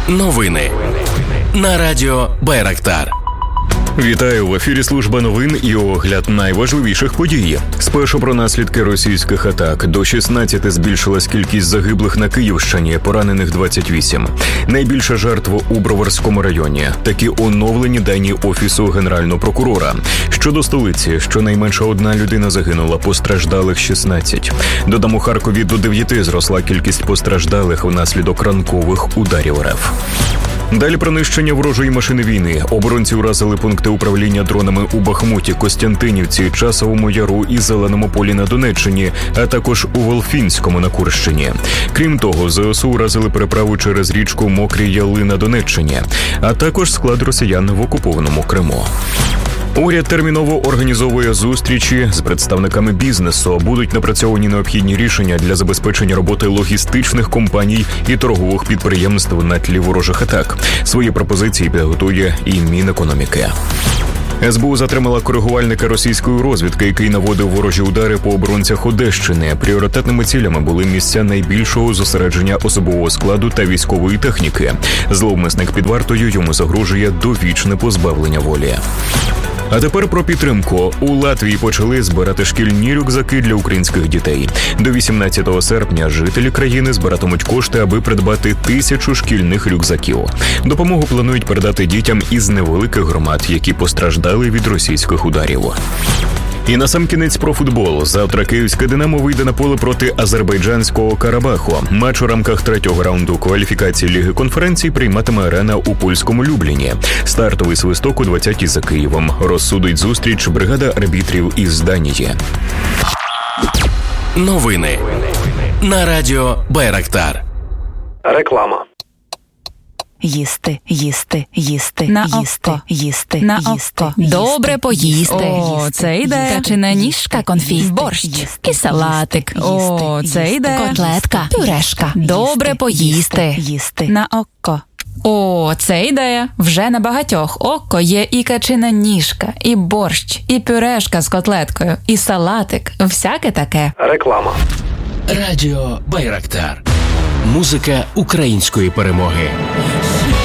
Новини на радіо Байрактар. Вітаю, в ефірі служба новин і огляд найважливіших подій. Спершу про наслідки російських атак. До 16 збільшилась кількість загиблих на Київщині, поранених 28. Найбільша жертва у Броварському районі. Такі оновлені дані Офісу Генерального прокурора. Щодо столиці, щонайменше одна людина загинула, постраждалих 16. Додам, у Харкові до 9 зросла кількість постраждалих внаслідок ранкових ударів РФ. Далі про нищення ворожої машини війни. Оборонці вразили пункти управління дронами у Бахмуті, Костянтинівці, Часовому Яру і Зеленому полі на Донеччині, а також у Волфінському на Курщині. Крім того, ЗСУ вразили переправу через річку Мокрі Яли на Донеччині, а також склад росіян в окупованому Криму. Уряд терміново організовує зустрічі з представниками бізнесу. Будуть напрацьовані необхідні рішення для забезпечення роботи логістичних компаній і торгових підприємств на тлі ворожих атак. Свої пропозиції підготує і Мінекономіки. СБУ затримала коригувальника російської розвідки, який наводив ворожі удари по оборонцях Одещини. Пріоритетними цілями були місця найбільшого зосередження особового складу та військової техніки. Зловмисник під вартою, йому загрожує довічне позбавлення волі. А тепер про підтримку. У Латвії почали збирати шкільні рюкзаки для українських дітей. До 18 серпня жителі країни збиратимуть кошти, аби придбати 1000 шкільних рюкзаків. Допомогу планують передати дітям із невеликих громад, які постраждали від російських ударів. І насамкінець про футбол. Завтра київське «Динамо» вийде на поле проти азербайджанського Карабаху. Матч у рамках третього раунду кваліфікації Ліги конференцій прийматиме арена у польському Любліні. Стартовий свисток о 20-й за Києвом. Розсудить зустріч бригада арбітрів із Данії. Новини на радіо Байрактар. Реклама. Їсти, їсти, їсти, на їсти, око. їсти, На їсти, око. їсти, Добре поїсти. О, їсти, це йде. Качана ніжка, конфіт, Борщ. їсти, І салатик. їсти, О, їсти, це їсти, йде. котлетка, пюрешка, Добре їсти, поїсти. їсти. На око. О, це ідея. Вже на багатьох око є і качина ніжка, і борщ, і пюрешка з котлеткою, і салатик. Всяке таке. Реклама. Радіо Байрактар. Музика української перемоги.